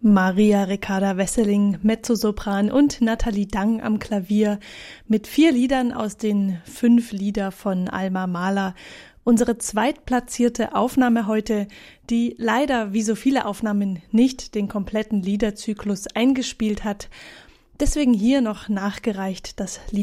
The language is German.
Maria Ricarda Wesseling, Mezzosopran und Nathalie Dang am Klavier mit 4 Liedern aus den 5 Lieder von Alma Mahler. Unsere zweitplatzierte Aufnahme heute, die leider wie so viele Aufnahmen nicht den kompletten Liederzyklus eingespielt hat. Deswegen hier noch nachgereicht das Lied